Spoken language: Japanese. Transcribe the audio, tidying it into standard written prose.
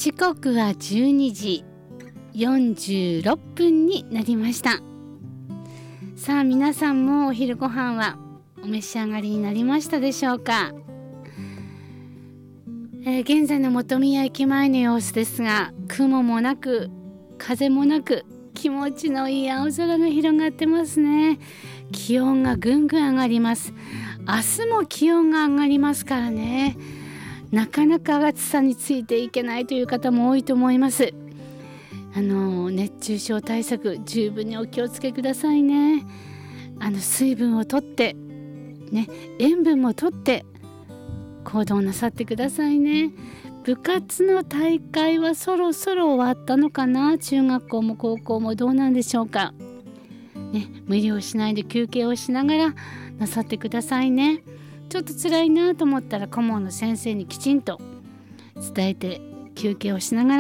時刻は12時46分になりました。さあ皆さんもお昼ご飯はお召し上がりになりましたでしょうか。現在の本宮駅前の様子ですが、雲もなく風もなく気持ちのいい青空が広がってますね。気温がぐんぐん上がります。明日も気温が上がりますからね、なかなか暑さについていけないという方も多いと思います。熱中症対策十分にお気をつけくださいね。水分をとってね、塩分もとって行動なさってくださいね。部活の大会はそろそろ終わったのかな。中学校も高校もどうなんでしょうかね。無理をしないで休憩をしながらなさってくださいね。ちょっと辛いなと思ったら顧問の先生にきちんと伝えて休憩をしながら